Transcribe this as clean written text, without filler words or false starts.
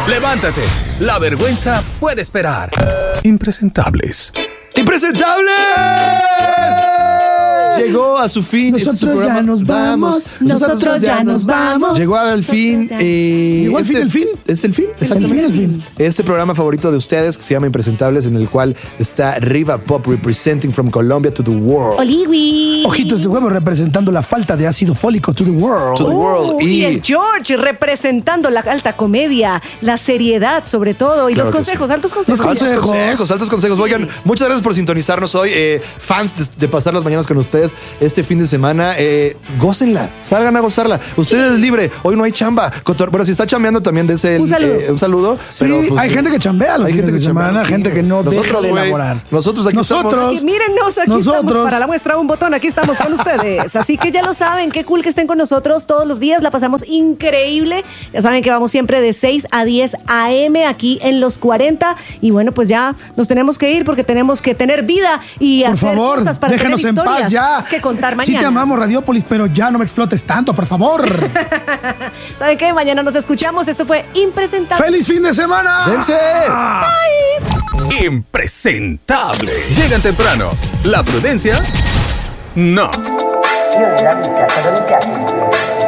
Levántate, la vergüenza puede esperar. Impresentables. ¡Impresentables! Llegó a su fin. Nosotros ya nos vamos. Nosotros ya nos vamos. Llegó al fin. ¿Llegó al fin el fin? ¿Es el fin? Exactamente. El fin. Este programa favorito de ustedes que se llama Impresentables, en el cual está Riva Pop representing from Colombia to the world. Oliwi. Ojitos de huevo representando la falta de ácido fólico to the world. To the world. Y el George representando la alta comedia, la seriedad sobre todo, y Claro los que consejos, sí. altos consejos. Altos consejos. Oigan, muchas gracias por sintonizarnos hoy. Fans de pasar las mañanas con ustedes este fin de semana. Gócenla, salgan a gozarla. Ustedes es libre. Hoy no hay chamba. Bueno, si está chambeando también de Un saludo. un saludo. Sí, Pero, pues, hay gente que chambea los hay fines gente de que semana, chambea, gente sí. que no deja Nosotros, de güey, elaborar. nosotros aquí estamos. Y mírennos, aquí estamos para la muestra, un botón, aquí estamos con ustedes. Así que ya lo saben, qué cool que estén con nosotros todos los días, la pasamos increíble. Ya saben que vamos siempre de 6 a 10 a.m. aquí en Los 40. Y bueno, pues ya nos tenemos que ir porque tenemos que tener vida y Por hacer favor, cosas para déjenos tener en historias paz ya. que contar mañana. Sí te amamos, Radiópolis, pero ya no me explotes tanto, por favor. ¿Saben qué? Mañana nos escuchamos. Esto fue Impresentable. ¡Feliz fin de semana! ¡Dense! Impresentable. Llegan temprano. La prudencia, no. Io nella vita sono iniziati